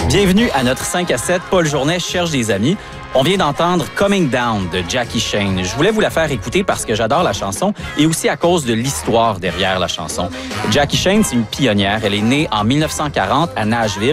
Bienvenue à notre 5 à 7. Paul Journet cherche des amis. On vient d'entendre Coming Down de Jackie Shane. Je voulais vous la faire écouter parce que j'adore la chanson et aussi à cause de l'histoire derrière la chanson. Jackie Shane, c'est une pionnière. Elle est née en 1940 à Nashville.